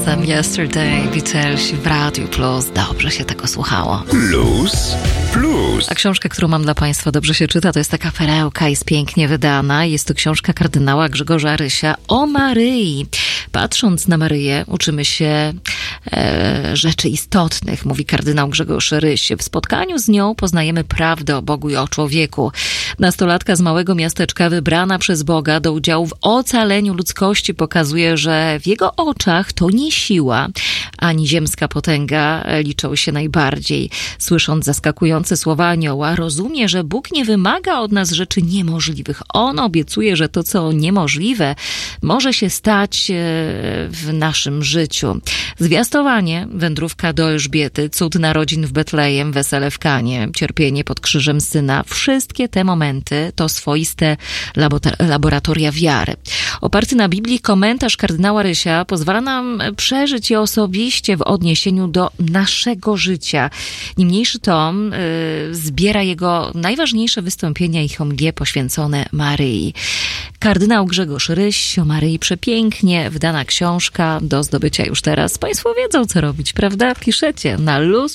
Anthem Yesterday, Beatles w Radiu Plus. Dobrze się tego słuchało. Plus. A książka, którą mam dla Państwa, dobrze się czyta, to jest taka perełka, jest pięknie wydana. Jest to książka kardynała Grzegorza Rysia o Maryi. Patrząc na Maryję, uczymy się rzeczy istotnych, mówi kardynał Grzegorz Ryś. W spotkaniu z nią poznajemy prawdę o Bogu i o człowieku. Nastolatka z małego miasteczka, wybrana przez Boga do udziału w ocaleniu ludzkości, pokazuje, że w jego oczach to nie siła, ani ziemska potęga liczą się najbardziej. Słysząc zaskakujące słowa anioła, rozumie, że Bóg nie wymaga od nas rzeczy niemożliwych. On obiecuje, że to, co niemożliwe, może się stać w naszym życiu. Zwiastowanie, wędrówka do Elżbiety, cud narodzin w Betlejem, wesele w Kanie, cierpienie pod krzyżem syna. Wszystkie te momenty to swoiste laboratoria wiary. Oparty na Biblii komentarz kardynała Rysia pozwala nam przeżyć je osobiście w odniesieniu do naszego życia. Niemniejszy tom zbiera jego najważniejsze wystąpienia i homilie poświęcone Maryi. Kardynał Grzegorz Ryś o Maryi przepięknie wydana książka do zdobycia już teraz. Państwo wiedzą, co robić, prawda? Piszecie na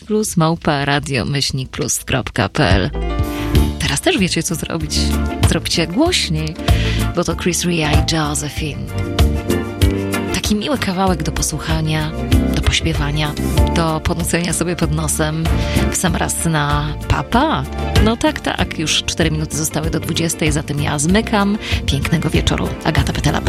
luz+małpa+radioMyślnikplus.pl. Teraz też wiecie, co zrobić. Zróbcie głośniej, bo to Chris Rea i Josephine. Taki miły kawałek do posłuchania, do pośpiewania, do ponucenia sobie pod nosem w sam raz na papa. No tak, już 4 minuty zostały do 20, zatem ja zmykam. Pięknego wieczoru. Agata Pytela.